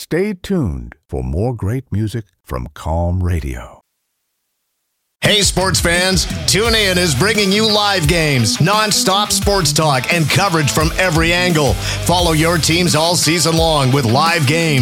Stay tuned for more great music from Calm Radio. Hey sports fans, TuneIn is bringing you live games, non-stop sports talk, and coverage from every angle. Follow your teams all season long with live games.